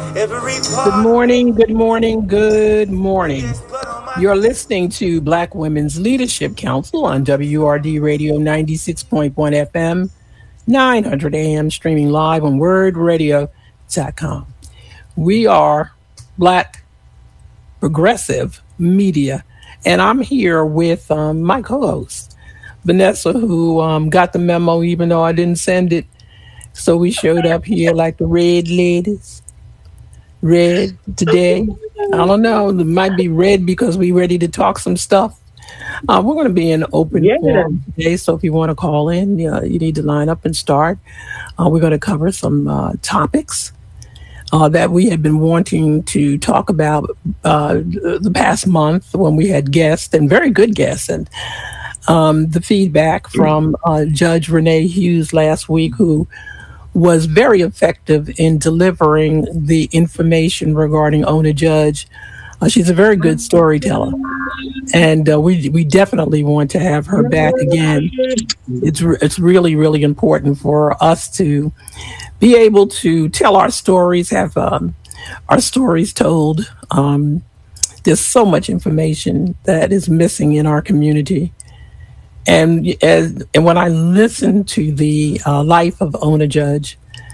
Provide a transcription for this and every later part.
Good morning, good morning, good morning. You're listening to Black Women's Leadership Council on WRD Radio 96.1 FM, 900 AM, streaming live on wordradio.com. We are Black Progressive Media, and I'm here with my co-host, Vanessa, who got the memo even though I didn't send it. So we showed up here like the red ladies. Red today. I don't know. It might be red because we're ready to talk some stuff. We're going to be in open forum today, so if you want to call in, you need to line up and start. We're going to cover some topics that we have been wanting to talk about the past month when we had guests, and very good guests, and the feedback from Judge Renee Hughes last week, who was very effective in delivering the information regarding Ona Judge. She's a very good storyteller, and we definitely want to have her back again. It's really, really important for us to be able to tell our stories, have our stories told. There's so much information that is missing in our community. And when I listened to the life of Ona Judge,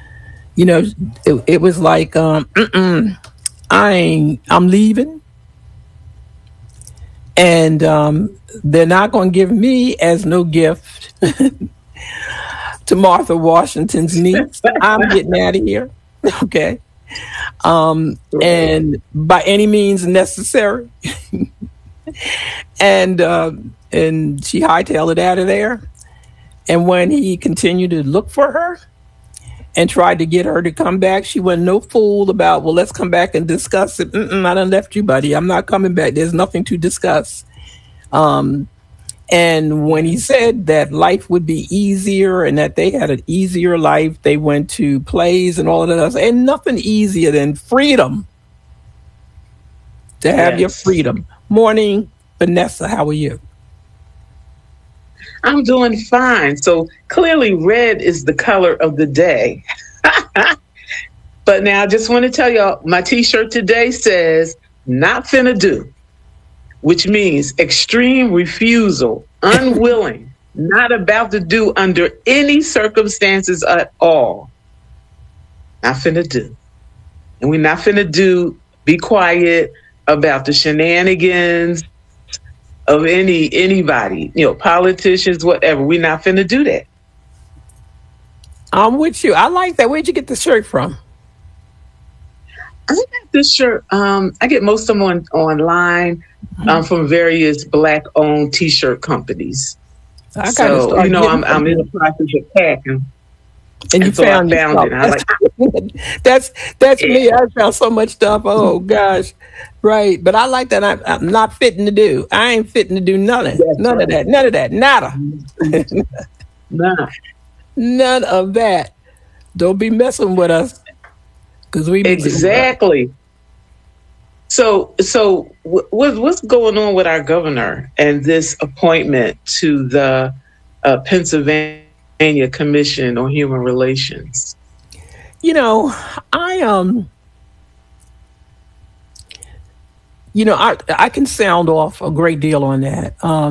it was like, I'm leaving, and they're not going to give me as no gift to Martha Washington's niece. I'm getting out of here, okay? And by any means necessary. And she hightailed it out of there. And when he continued to look for her and tried to get her to come back, she wasn't no fool about, well, let's come back and discuss it. I done left you, buddy. I'm not coming back. There's nothing to discuss. And when he said that life would be easier and that they had an easier life, they went to plays and all of that. And nothing easier than freedom. To have your freedom. Morning, Vanessa, how are you? I'm doing fine. So clearly red is the color of the day. But now I just want to tell y'all, my t-shirt today says, not finna do, which means extreme refusal, unwilling, not about to do under any circumstances at all. Not finna do. And we're not finna do, be quiet about the shenanigans of anybody, politicians, whatever. We're not finna do that. I'm with you. I like that. Where'd you get the shirt from? I got this shirt. I get most of them online from various Black-owned T-shirt companies. I'm in the process of packing. And you found it. I like that's me. I found so much stuff. Oh gosh, right. But I like that. I'm not fitting to do. I ain't fitting to do nothing. None of that. Nada. None of that. Don't be messing with us, because we exactly. So what's going on with our governor and this appointment to the Pennsylvania Commission on Human Relations? I can sound off a great deal on that.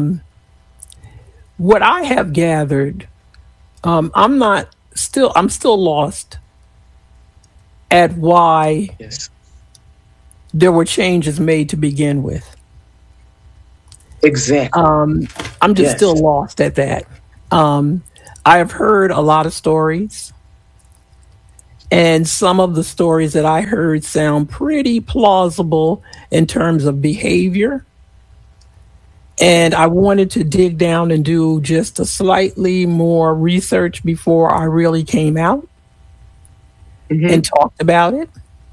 What I have gathered, I'm still lost at why there were changes made to begin with. Exactly. I'm just still lost at that. I have heard a lot of stories, and some of the stories that I heard sound pretty plausible in terms of behavior. And I wanted to dig down and do just a slightly more research before I really came out and talked about it.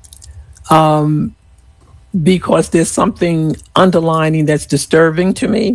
Because there's something underlining that's disturbing to me.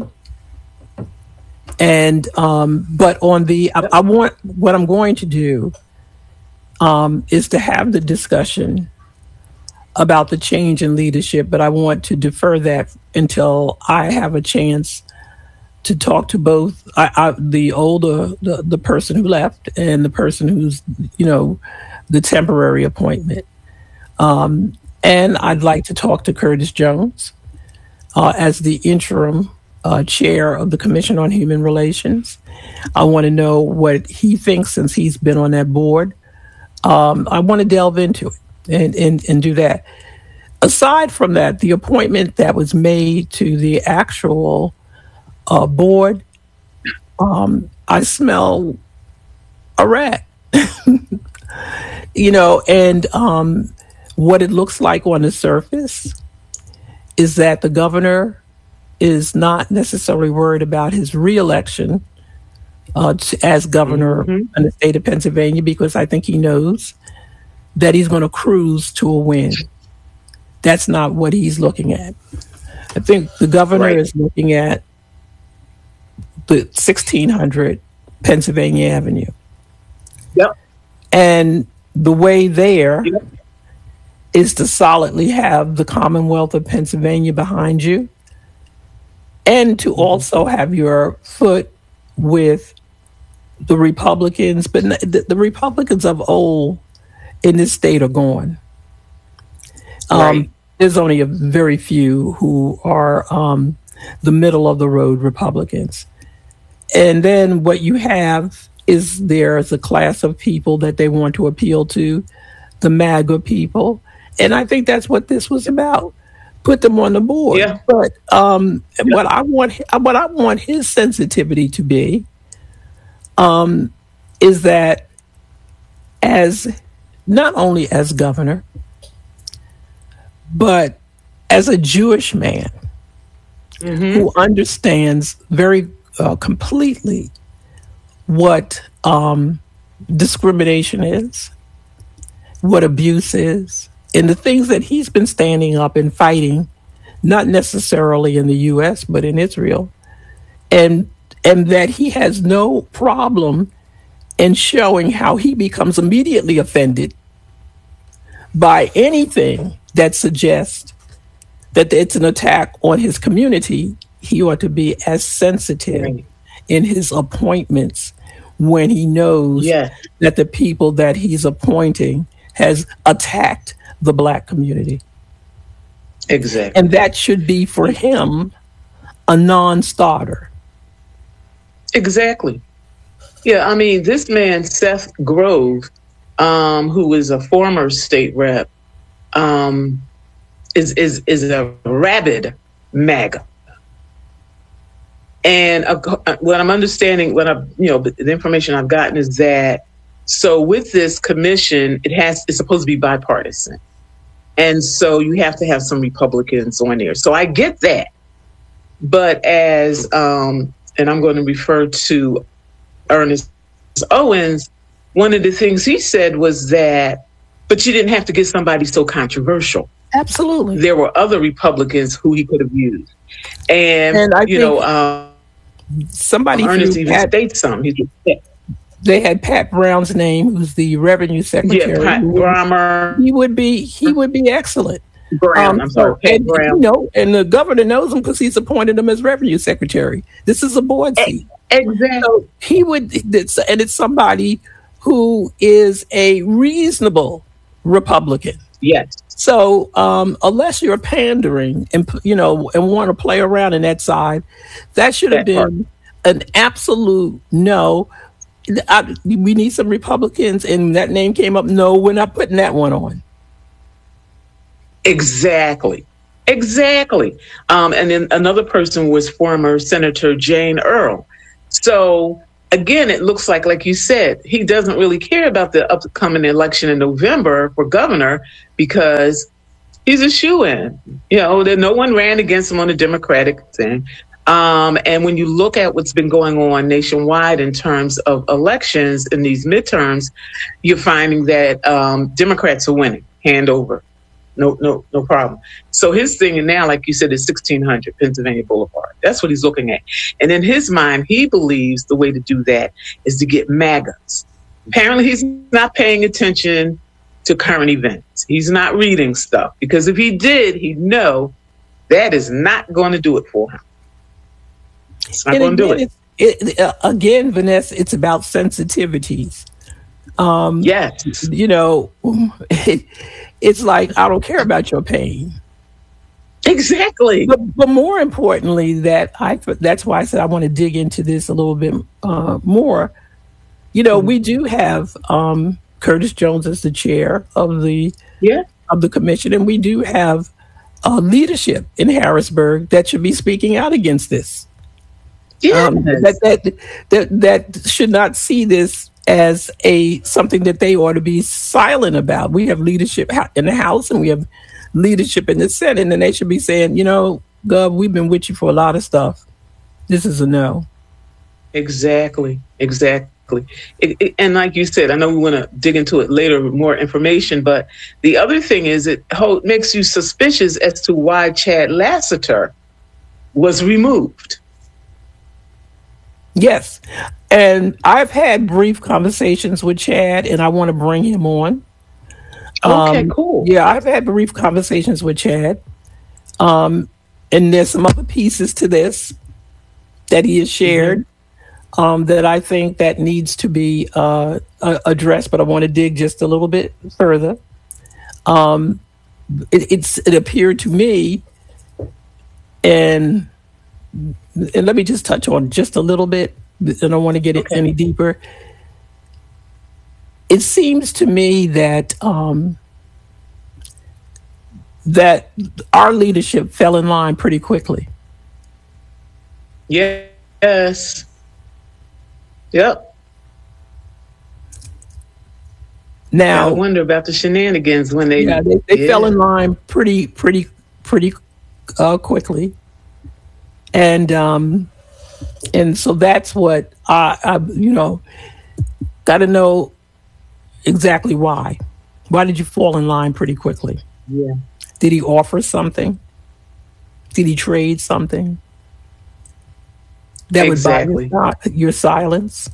And but on the what I'm going to do is to have the discussion about the change in leadership, but I want to defer that until I have a chance to talk to both the person who left and the person who's the temporary appointment. And I'd like to talk to Curtis Jones as the interim chair of the Commission on Human Relations. I want to know what he thinks since he's been on that board. I want to delve into it and do that. Aside from that, the appointment that was made to the actual board, I smell a rat. And what it looks like on the surface is that the governor is not necessarily worried about his reelection as governor in the state of Pennsylvania, because I think he knows that he's going to cruise to a win. That's not what he's looking at. I think the governor is looking at the 1600 Pennsylvania Avenue. Yep. And the way there is to solidly have the Commonwealth of Pennsylvania behind you, and to also have your foot with the Republicans. But the Republicans of old in this state are gone. There's only a very few who are the middle of the road Republicans. And then what you have is there's a class of people that they want to appeal to, the MAGA people. And I think that's what this was about. Put them on the board. Yeah. But what I want his sensitivity to be is that as not only as governor, but as a Jewish man who understands very completely what discrimination is, what abuse is, and the things that he's been standing up and fighting, not necessarily in the U.S., but in Israel, and that he has no problem in showing how he becomes immediately offended by anything that suggests that it's an attack on his community. He ought to be as sensitive in his appointments when he knows that the people that he's appointing has attacked the Black community. Exactly. And that should be for him a non-starter. Exactly. Yeah, I mean, this man, Seth Grove, who is a former state rep, is a rabid MAGA. And what I'm understanding, the information I've gotten is that, so with this commission, it's supposed to be bipartisan. And so you have to have some Republicans on there. So I get that. But as, and I'm going to refer to Ernest Owens, one of the things he said was that, but you didn't have to get somebody so controversial. Absolutely. There were other Republicans who he could have used. And I think somebody Ernest even states something. They had Pat Brown's name, who's the revenue secretary. Yeah, Pat Brown. He would be excellent. Brown, I'm sorry, Pat Brown. And the governor knows him because he's appointed him as revenue secretary. This is a board seat. Exactly. So he would, and it's somebody who is a reasonable Republican. Yes. So unless you're pandering and want to play around in that side, that should have been an absolute no. We need some Republicans, and that name came up. No, we're not putting that one on. Exactly. And then another person was former Senator Jane Earl. So again, it looks like you said, he doesn't really care about the upcoming election in November for governor because he's a shoo-in. That no one ran against him on the Democratic thing. And when you look at what's been going on nationwide in terms of elections in these midterms, you're finding that Democrats are winning hand over. No problem. So his thing now, like you said, is 1600 Pennsylvania Boulevard. That's what he's looking at. And in his mind, he believes the way to do that is to get MAGAs. Apparently, he's not paying attention to current events. He's not reading stuff, because if he did, he'd know that is not going to do it for him. It's not going to do it. Again, Vanessa, it's about sensitivities. Yes. You know, it's like, I don't care about your pain. Exactly. But more importantly, that's why I said I want to dig into this a little bit more. You know, we do have Curtis Jones as the chair of the commission, and we do have leadership in Harrisburg that should be speaking out against this. Yes. That should not see this as something that they ought to be silent about. We have leadership in the House and we have leadership in the Senate, and they should be saying, you know, Gov, we've been with you for a lot of stuff. This is a no. Exactly. And like you said, I know we want to dig into it later with more information, but the other thing is it makes you suspicious as to why Chad Lassiter was removed. Yes. And I've had brief conversations with Chad, and I want to bring him on. Okay, cool. Yeah, I've had brief conversations with Chad. And there's some other pieces to this that he has shared that I think that needs to be addressed, but I want to dig just a little bit further. It appeared to me, and let me just touch on just a little bit. I don't want to get it any deeper. It seems to me that that our leadership fell in line pretty quickly. Yes. Yep. Now I wonder about the shenanigans when they fell in line pretty quickly, and so that's what I got to know exactly why. Why did you fall in line pretty quickly? Yeah. Did he offer something? Did he trade something that would buy your silence?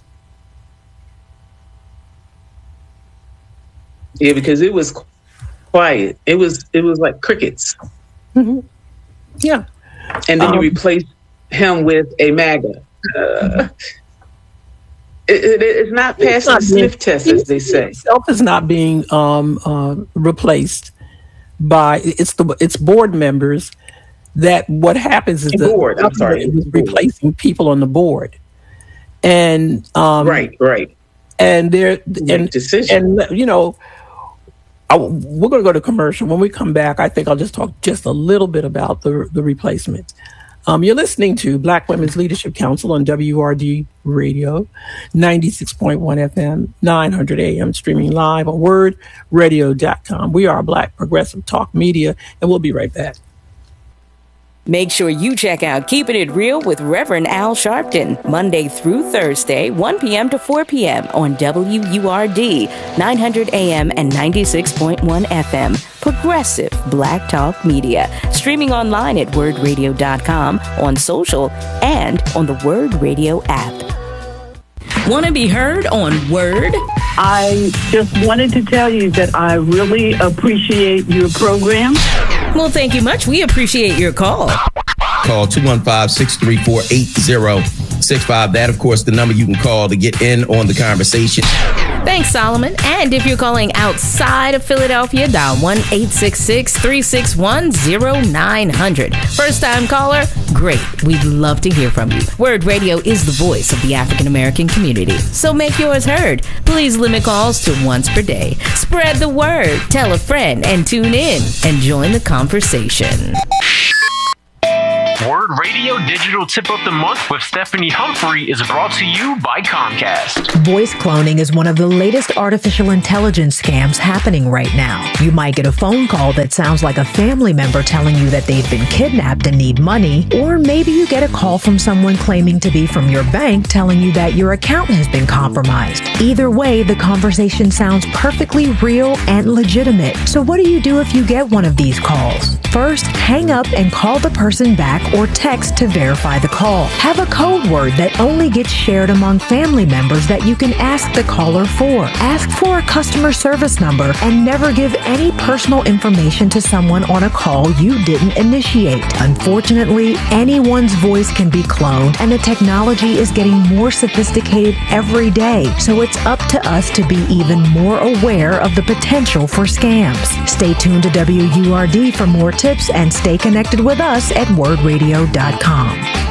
Yeah, because it was quiet. It was like crickets. Mm-hmm. Yeah. And then you replaced him with a MAGA. It's not passing the sniff test, as they say. Itself is not being replaced by it's board members. That what happens is the board. I'm sorry, is replacing people on the board, and right, and they're decision. And you know, we're going to go to commercial. When we come back, I think I'll just talk just a little bit about the replacement. You're listening to Black Women's Leadership Council on WRD Radio, 96.1 FM, 900 AM, streaming live on wordradio.com. We are Black Progressive Talk Media, and we'll be right back. Make sure you check out Keeping It Real with Reverend Al Sharpton, Monday through Thursday, 1 p.m. to 4 p.m. on WURD, 900 AM and 96.1 FM. Progressive Black Talk Media. Streaming online at wordradio.com, on social, and on the Word Radio app. Want to be heard on Word? I just wanted to tell you that I really appreciate your program. Well, thank you much. We appreciate your call. Call 215-634-8065. That, of course, the number you can call to get in on the conversation. Thanks, Solomon. And if you're calling outside of Philadelphia, dial 1-866-361-0900. First-time caller? Great. We'd love to hear from you. Word Radio is the voice of the African American community. So make yours heard. Please limit calls to once per day. Spread the word. Tell a friend and tune in and join the conversation. Word Radio Digital Tip of the Month with Stephanie Humphrey is brought to you by Comcast. Voice cloning is one of the latest artificial intelligence scams happening right now. You might get a phone call that sounds like a family member telling you that they've been kidnapped and need money, or maybe you get a call from someone claiming to be from your bank telling you that your account has been compromised. Either way, the conversation sounds perfectly real and legitimate. So what do you do if you get one of these calls? First, hang up and call the person back or text to verify the call. Have a code word that only gets shared among family members that you can ask the caller for. Ask for a customer service number and never give any personal information to someone on a call you didn't initiate. Unfortunately, anyone's voice can be cloned, and the technology is getting more sophisticated every day, so it's up to us to be even more aware of the potential for scams. Stay tuned to WURD for more tips and stay connected with us at wordradio.com.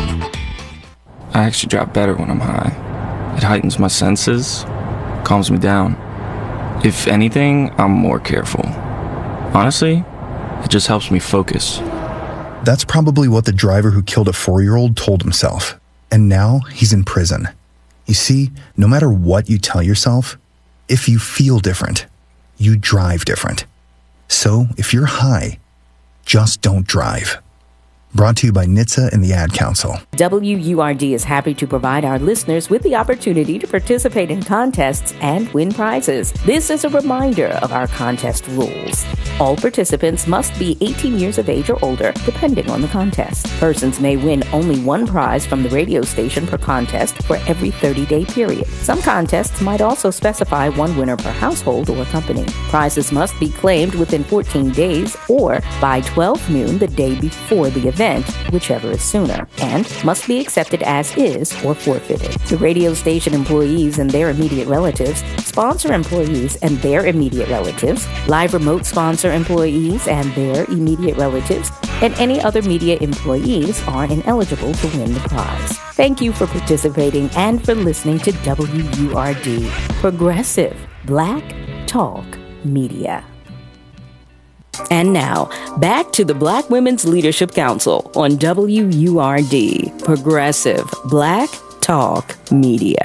I actually drop better when I'm high. It heightens my senses, calms me down. If anything, I'm more careful. Honestly, it just helps me focus. That's probably what the driver who killed a 4-year-old told himself. And now he's in prison. You see, no matter what you tell yourself, if you feel different, you drive different. So if you're high, just don't drive. Brought to you by NHTSA and the Ad Council. WURD is happy to provide our listeners with the opportunity to participate in contests and win prizes. This is a reminder of our contest rules. All participants must be 18 years of age or older, depending on the contest. Persons may win only one prize from the radio station per contest for every 30-day period. Some contests might also specify one winner per household or company. Prizes must be claimed within 14 days or by 12 noon the day before the event, whichever is sooner, and must be accepted as is or forfeited. The radio station employees and their immediate relatives, sponsor employees and their immediate relatives, live remote sponsor employees and their immediate relatives, and any other media employees are ineligible to win the prize. Thank you for participating and for listening to WURD, Progressive Black Talk Media. And now, back to the Black Women's Leadership Council on WURD, Progressive Black Talk Media.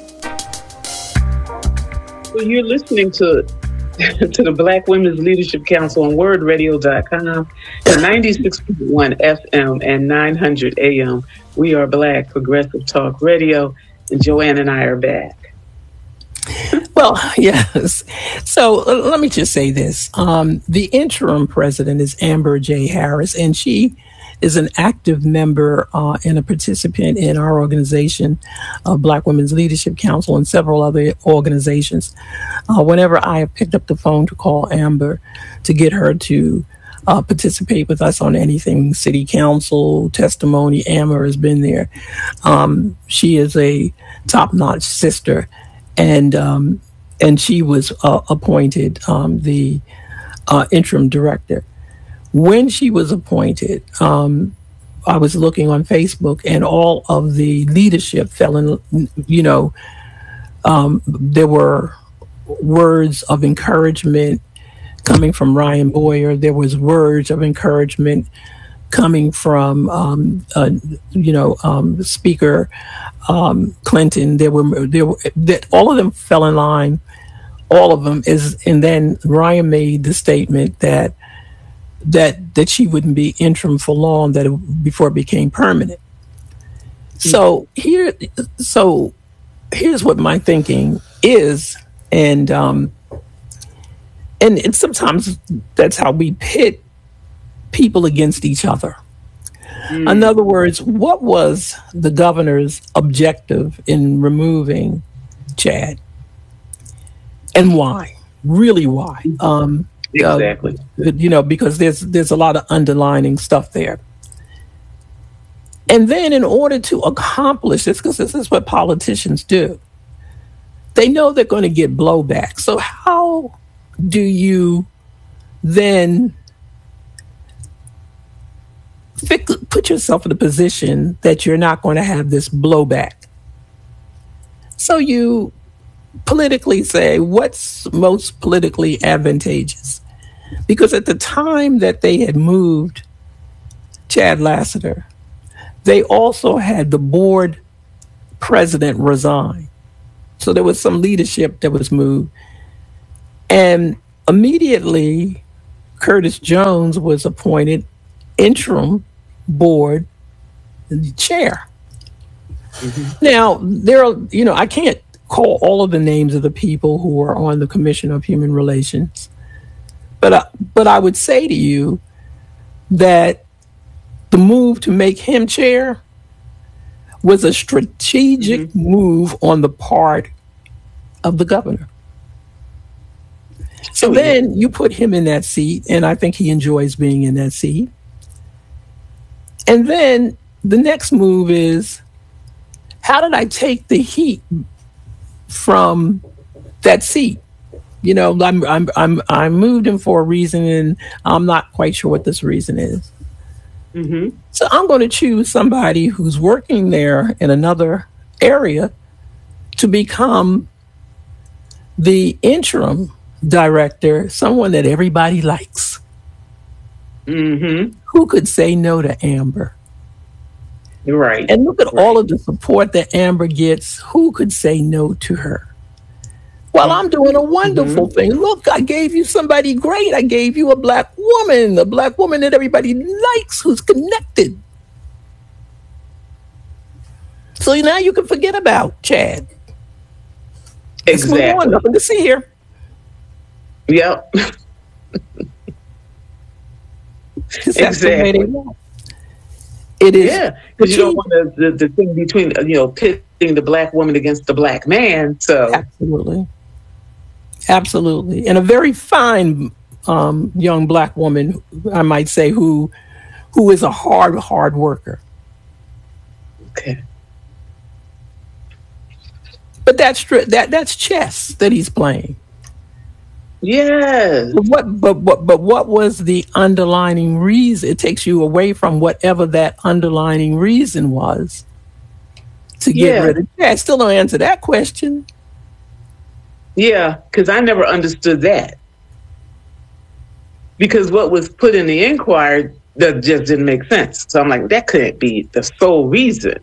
Well, you're listening to the Black Women's Leadership Council on wordradio.com, 96.1 FM and 900 AM. We are Black Progressive Talk Radio, and Joanne and I are back. Well, yes. So let me just say this. The interim president is Amber J. Harris, and she is an active member and a participant in our organization, Black Women's Leadership Council, and several other organizations. Whenever I have picked up the phone to call Amber to get her to participate with us on anything city council, testimony, Amber has been there. She is a top-notch sister. And she was appointed the interim director. When she was appointed, I was looking on Facebook, and all of the leadership fell in. There were words of encouragement coming from Ryan Boyer. There was words of encouragement coming from Speaker Clinton. There were all of them fell in line. All of them and then Ryan made the statement that she wouldn't be interim for long, before it became permanent. So here's what my thinking is, and sometimes that's how we pit people against each other. In other words, what was the governor's objective in removing Chad? And why? Really, why? Exactly. Because there's a lot of underlining stuff there. And then in order to accomplish this, because this is what politicians do, they know they're going to get blowback. So how do you then put yourself in a position that you're not going to have this blowback? So you politically say, what's most politically advantageous? Because at the time that they had moved Chad Lassiter, they also had the board president resign. So there was some leadership that was moved. And immediately, Curtis Jones was appointed interim board chair. Mm-hmm. Now, there are, I can't call all of the names of the people who are on the Commission of Human Relations, but I would say to you that the move to make him chair was a strategic move on the part of the governor. So then you put him in that seat, and I think he enjoys being in that seat. And then the next move is, how did I take the heat from that seat? You know, I moved him for a reason, and I'm not quite sure what this reason is. Mm-hmm. So I'm going to choose somebody who's working there in another area to become the interim director, someone that everybody likes. Mm-hmm. Who could say no to Amber? You're right. And look at all of the support that Amber gets. Who could say no to her? Well, I'm doing a wonderful thing. Look, I gave you somebody great. I gave you a black woman that everybody likes, who's connected. So now you can forget about Chad. Let's move on. Nothing to see here. Yep. Exactly. It is. Yeah, because you don't want the thing between, pitting the black woman against the black man. So Absolutely. And a very fine young black woman, I might say, who is a hard worker. Okay. But that's chess that he's playing. Yes. But what was the underlining reason? It takes you away from whatever that underlining reason was to get rid of Chad. I still don't answer that question. Yeah, because I never understood that. Because what was put in the inquiry, that just didn't make sense. So I'm like, that couldn't be the sole reason.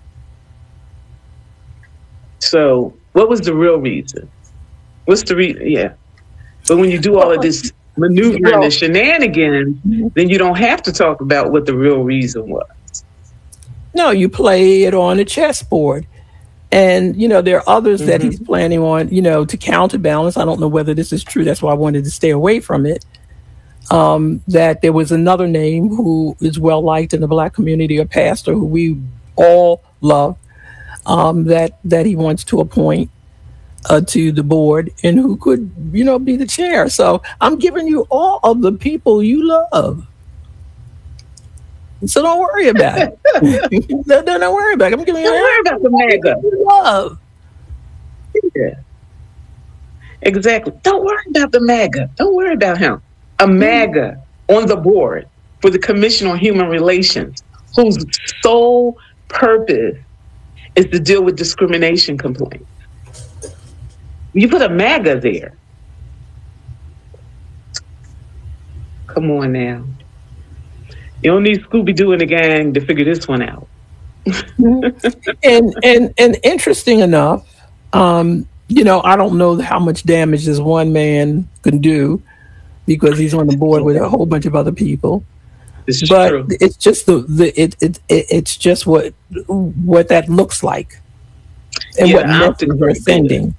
So what was the real reason? What's the reason? Yeah. But when you do all of this maneuvering and shenanigans, then you don't have to talk about what the real reason was. No, you play it on a chessboard. And, there are others that he's planning on, to counterbalance. I don't know whether this is true. That's why I wanted to stay away from it. That there was another name who is well liked in the black community, a pastor who we all love, that he wants to appoint to the board and who could, be the chair. So I'm giving you all of the people you love. So don't worry about it. Don't worry about it. I'm giving you. Don't worry about the MAGA. Love. Yeah. Exactly. Don't worry about the MAGA. Don't worry about him. A MAGA on the board for the Commission on Human Relations, whose sole purpose is to deal with discrimination complaints. You put a MAGA there. Come on now. You don't need Scooby-Doo and the gang to figure this one out. and interesting enough, I don't know how much damage this one man can do because he's on the board with a whole bunch of other people. This is true. It's just it's just what that looks like, and what messages are sending.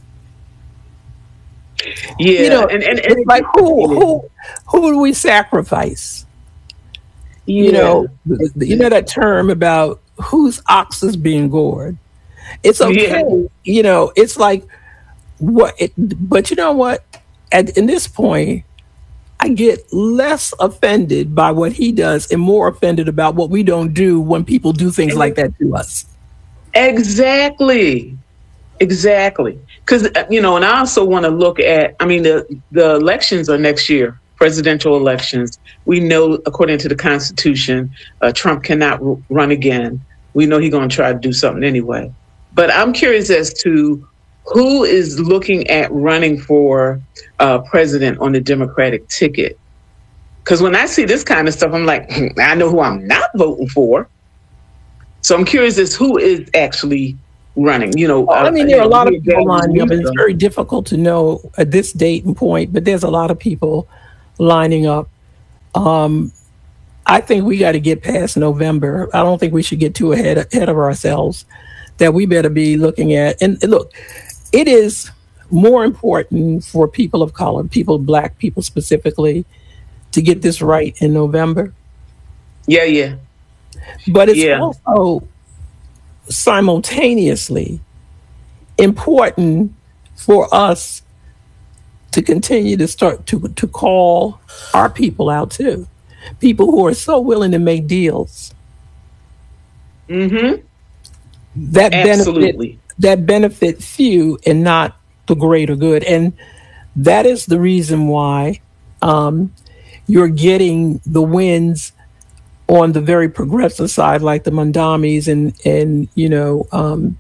Yeah, and it's like who do we sacrifice? Yeah. That term about whose ox is being gored. It's okay. Yeah. It's like but you know what? In this point, I get less offended by what he does and more offended about what we don't do when people do things like that to us. Exactly. Because, and I also want to look at, the elections are next year, presidential elections. We know, according to the Constitution, Trump cannot run again. We know he's going to try to do something anyway. But I'm curious as to who is looking at running for president on the Democratic ticket. Because when I see this kind of stuff, I'm like, I know who I'm not voting for. So I'm curious as who is actually running. There are a lot of people lining up. It's very difficult to know at this date and point, but there's a lot of people lining up. I think we got to get past November. I don't think we should get too ahead of ourselves. That we better be looking at. And look, it is more important for people of color, black people specifically, to get this right in November Yeah. But it's also simultaneously important for us to continue to start to call our people out too. People who are so willing to make deals. Mm-hmm. That benefit few and not the greater good. And that is the reason why you're getting the wins on the very progressive side, like the Mondamis and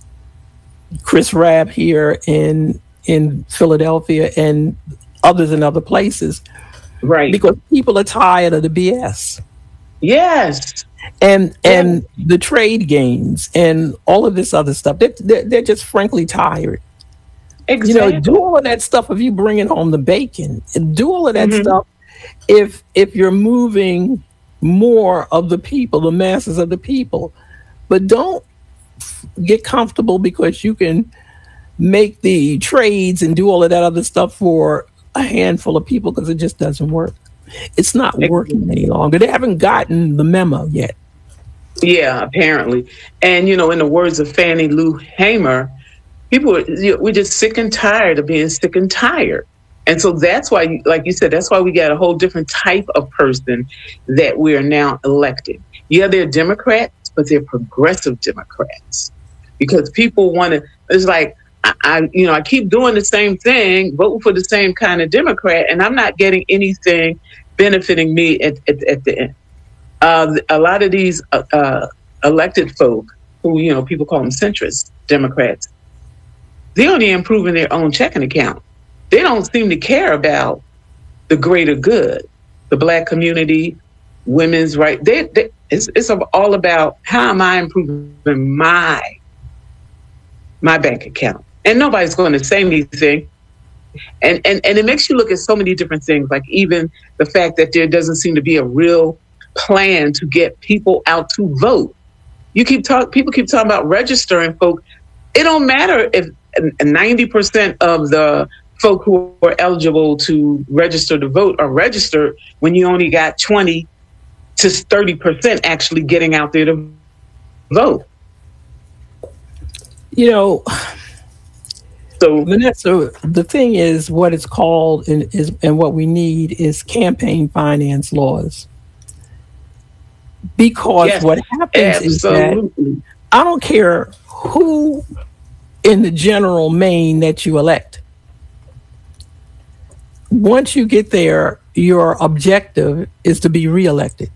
Chris Rabb here in Philadelphia and others in other places. Right. Because people are tired of the BS. Yes. And the trade games and all of this other stuff. They're just frankly tired. Exactly. Do all of that stuff if you bringing home the bacon. And do all of that stuff if you're moving more of the people, the masses of the people. But don't get comfortable because you can make the trades and do all of that other stuff for a handful of people, because it just doesn't work. It's not working any longer. They haven't gotten the memo yet. Yeah, apparently. And, in the words of Fannie Lou Hamer, we're just sick and tired of being sick and tired. And so that's why, like you said, that's why we got a whole different type of person that we are now elected. Yeah, they're Democrats, but they're progressive Democrats. Because people want to, it's like, I keep doing the same thing, voting for the same kind of Democrat, and I'm not getting anything benefiting me at the end. A lot of these elected folk who, people call them centrist Democrats, they're only improving their own checking account. They don't seem to care about the greater good, the Black community, women's rights. It's all about how am I improving my bank account. And nobody's going to say anything. And it makes you look at so many different things, like even the fact that there doesn't seem to be a real plan to get people out to vote. People keep talking about registering folk. It don't matter if 90% of the folk who are eligible to register to vote are registered when you only got 20 to 30% actually getting out there to vote. So, Vanessa, the thing is, what it's called and what we need is campaign finance laws. Because what happens is that I don't care who in the general main that you elect. Once you get there, your objective is to be reelected.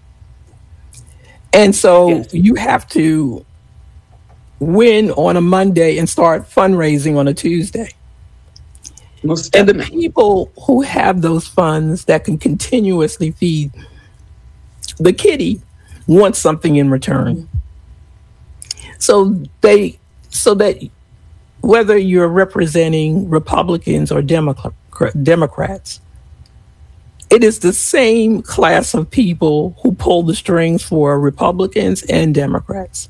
And so you have to win on a Monday and start fundraising on a Tuesday. And the people who have those funds that can continuously feed the kitty want something in return. So that whether you're representing Republicans or Democrats, it is the same class of people who pull the strings for Republicans and Democrats.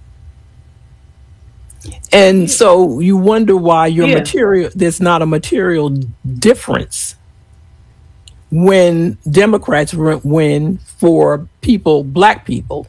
And so you wonder why there's not a material difference when Democrats win for Black people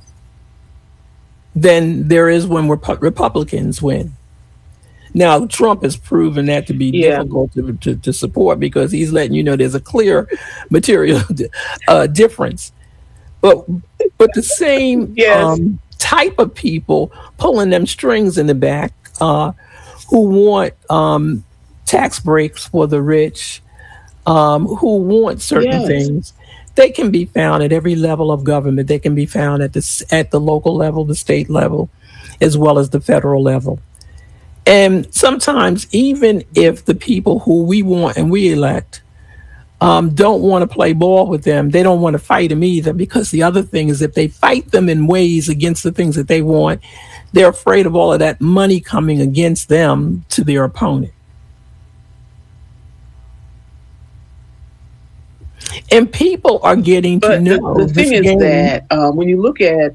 than there is when Republicans win. Now, Trump has proven that to be difficult to support because he's letting you know there's a clear material difference. But the same type of people pulling them strings in the back who want tax breaks for the rich, who want certain things, they can be found at every level of government. They can be found at the local level, the state level, as well as the federal level. And sometimes even if the people who we want and we elect don't want to play ball with them, they don't want to fight them either, because the other thing is if they fight them in ways against the things that they want, they're afraid of all of that money coming against them to their opponent. And people are getting to know. The thing is that when you look at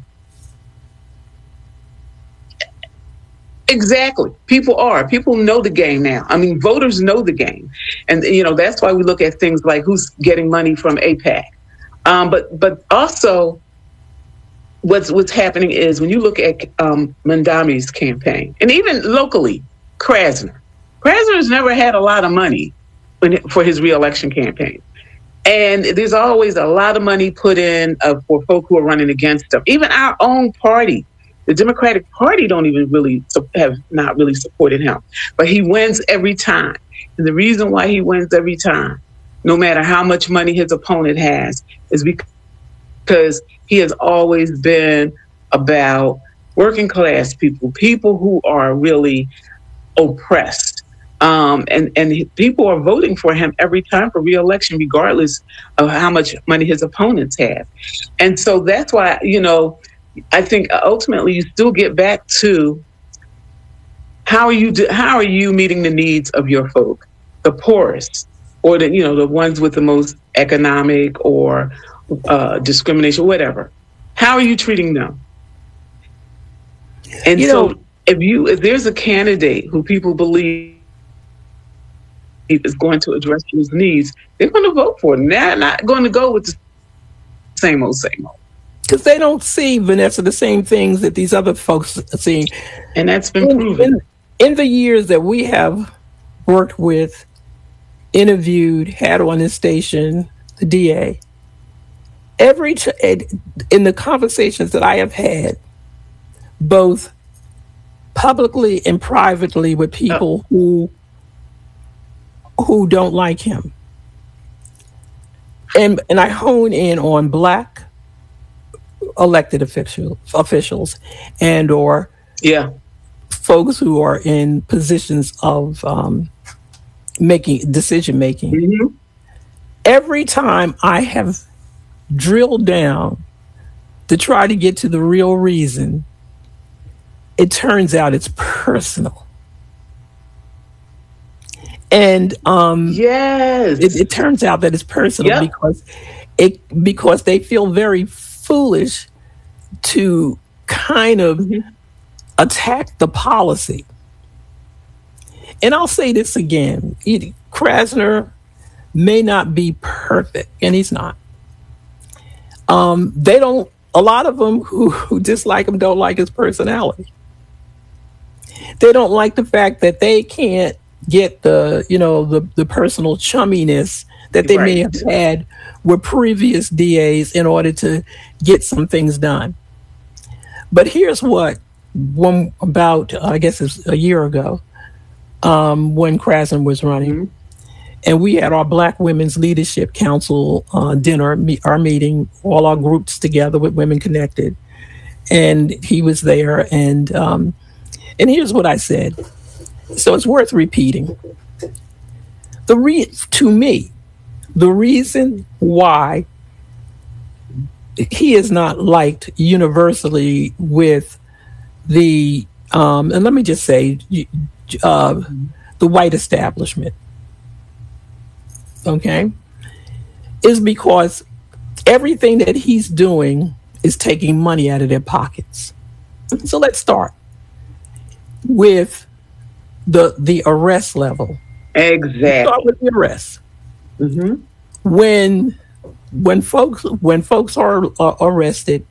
exactly, people know the game now. I mean, voters know the game, and that's why we look at things like who's getting money from AIPAC, But also, what's happening is when you look at Mandami's campaign, and even locally, Krasner has never had a lot of money for his reelection campaign. And there's always a lot of money put in for folk who are running against him. Even our own party, the Democratic Party, have not really supported him. But he wins every time. And the reason why he wins every time, no matter how much money his opponent has, is because he has always been about working class people who are really oppressed. And people are voting for him every time for re-election, regardless of how much money his opponents have. And so that's why, I think ultimately you still get back to how are you meeting the needs of your folk, the poorest, or the ones with the most economic or discrimination, whatever. How are you treating them? And so if there's a candidate who people believe is going to address those needs, they're going to vote for it. And they're not going to go with the same old. Because they don't see, Vanessa, the same things that these other folks are seeing. And that's been proven. In the years that we have worked with, interviewed, had on this station, the DA, in the conversations that I have had, both publicly and privately with people who don't like him. And I hone in on Black elected officials and or folks who are in positions of decision making. Mm-hmm. Every time I have drilled down to try to get to the real reason, it turns out it's personal. And it turns out that it's personal because they feel very foolish to kind of attack the policy. And I'll say this again, Krasner may not be perfect, and he's not. A lot of them who dislike him don't like his personality. They don't like the fact that they can't get the personal chumminess that they may have had with previous DAs in order to get some things done. But here's what, I guess it's a year ago, when Krasner was running, and we had our Black Women's Leadership Council dinner, our meeting, all our groups together with Women Connected, and he was there, and here's what I said. So it's worth repeating. To me, the reason why he is not liked universally with the, and let me just say, the white establishment, okay, is because everything that he's doing is taking money out of their pockets. So let's start with the arrest level. Exactly. Let's start with the arrest. Mm-hmm. When folks are arrested,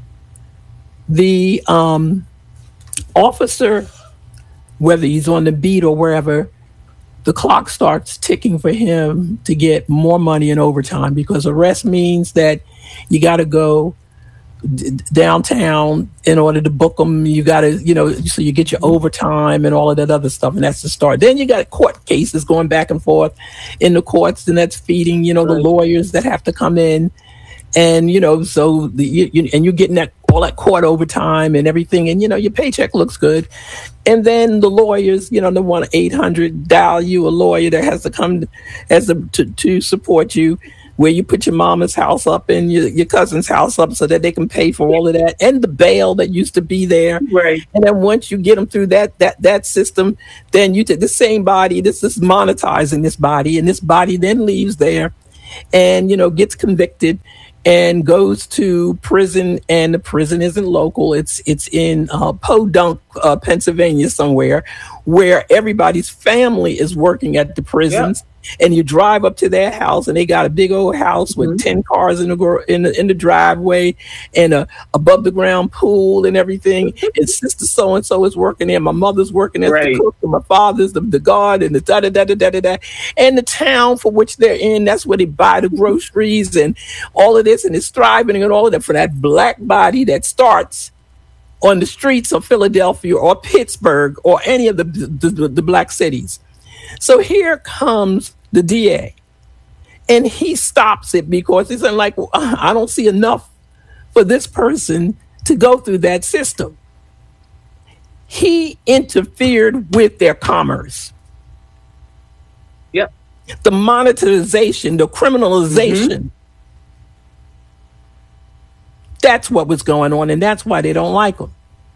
the officer, whether he's on the beat or wherever, the clock starts ticking for him to get more money in overtime, because arrest means that you got to go downtown in order to book them. You got to, so you get your overtime and all of that other stuff, and that's the start. Then you got court cases going back and forth in the courts, and that's feeding, the lawyers that have to come in, and so and you're getting all that court overtime and everything, and your paycheck looks good. And then the lawyers, they want $800 dial you a lawyer that has to come to support you, where you put your mama's house up and your cousin's house up so that they can pay for all of that and the bail that used to be there. Right. And then once you get them through that system, then you take the same body. This is monetizing this body, and this body then leaves there and, gets convicted and goes to prison, and the prison isn't local. It's in Podunk, Pennsylvania somewhere, where everybody's family is working at the prisons. Yep. And you drive up to their house, and they got a big old house with 10 cars in the driveway, and a above the ground pool and everything. And sister so and so is working there. My mother's working as the cook, and my father's the guard, and the da da da da da da da. And the town for which they're in, that's where they buy the groceries and all of this, and it's thriving and all of that for that black body that starts on the streets of Philadelphia or Pittsburgh or any of the black cities. So here comes the DA, and he stops it because he's like, well, I don't see enough for this person to go through that system. He interfered with their commerce. Yep. The monetization, the criminalization. That's what was going on, and that's why they don't like him.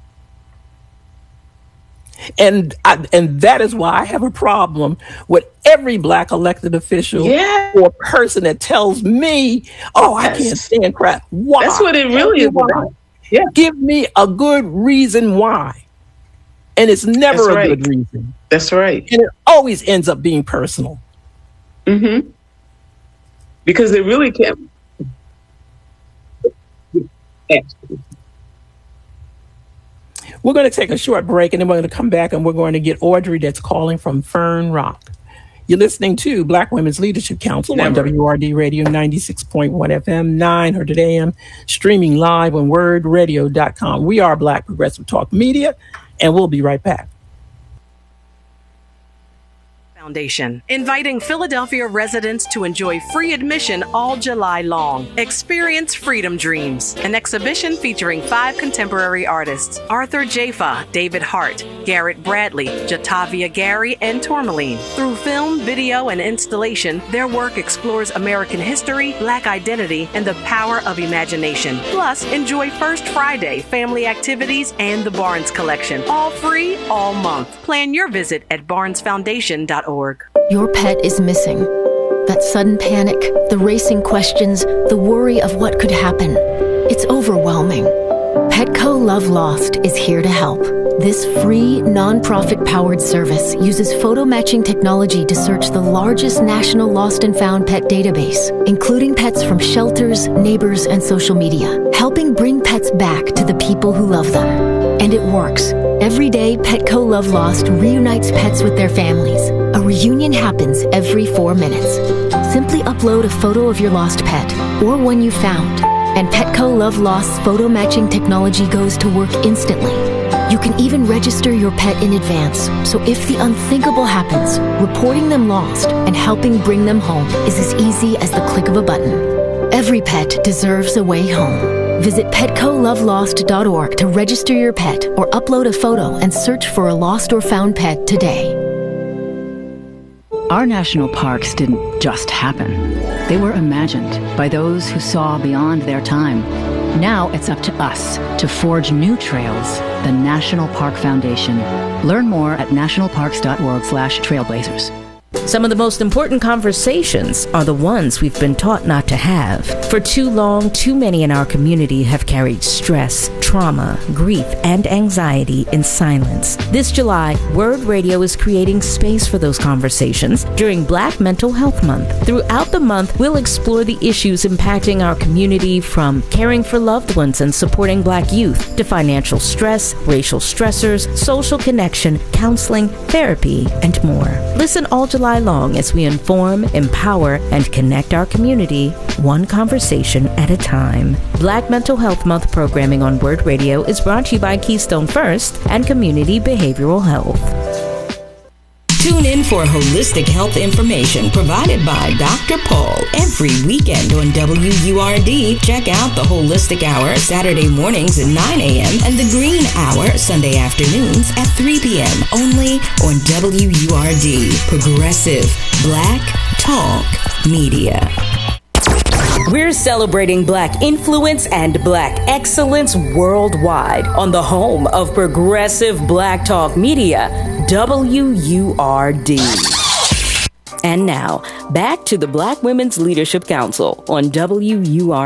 And that is why I have a problem with every black elected official or person that tells me, I can't stand crap. Why? That's what it really is about. Yeah. Give me a good reason why. And it's never a good reason. That's right. And it always ends up being personal. Mm-hmm. Because they really can't. We're going to take a short break, and then we're going to come back, and we're going to get Audrey that's calling from Fern Rock. You're listening to Black Women's Leadership Council on WRD Radio 96.1 FM, 900 AM, streaming live on wordradio.com. We are Black Progressive Talk Media, and we'll be right back. Foundation, inviting Philadelphia residents to enjoy free admission all July long. Experience Freedom Dreams, an exhibition featuring 5 contemporary artists: Arthur Jafa, David Hart, Garrett Bradley, Jatavia Gary, and Tourmaline. Through film, video, and installation, their work explores American history, Black identity, and the power of imagination. Plus, enjoy First Friday, family activities, and the Barnes Collection. All free, all month. Plan your visit at barnesfoundation.org. Your pet is missing. That sudden panic, the racing questions, the worry of what could happen. It's overwhelming. Petco Love Lost is here to help. This free, non-profit-powered service uses photo matching technology to search the largest national lost and found pet database, including pets from shelters, neighbors, and social media, helping bring pets back to the people who love them. And it works. Every day, Petco Love Lost reunites pets with their families. A reunion happens every 4 minutes. Simply upload a photo of your lost pet or one you found, and Petco Love Lost's photo matching technology goes to work instantly. You can even register your pet in advance, so if the unthinkable happens, reporting them lost and helping bring them home is as easy as the click of a button. Every pet deserves a way home. Visit PetcoLoveLost.org to register your pet or upload a photo and search for a lost or found pet today. Our national parks didn't just happen. They were imagined by those who saw beyond their time. Now it's up to us to forge new trails. The National Park Foundation. Learn more at nationalparks.org/trailblazers. Some of the most important conversations are the ones we've been taught not to have. For too long, too many in our community have carried stress, trauma, grief, and anxiety in silence. This July, Word Radio is creating space for those conversations during Black Mental Health Month. Throughout the month, we'll explore the issues impacting our community, from caring for loved ones and supporting Black youth to financial stress, racial stressors, social connection, counseling, therapy, and more. Listen all July long as we inform, empower, and connect our community, one conversation at a time. Black Mental Health Month programming on Word Radio is brought to you by Keystone First and Community Behavioral Health. Tune in for holistic health information provided by Dr. Paul every weekend on WURD. Check out the Holistic Hour Saturday mornings at 9 a.m. and the Green Hour Sunday afternoons at 3 p.m. only on WURD. Progressive Black Talk Media. We're celebrating Black influence and Black excellence worldwide on the home of Progressive Black Talk Media, WURD. And now, back to the Black Women's Leadership Council on WURD.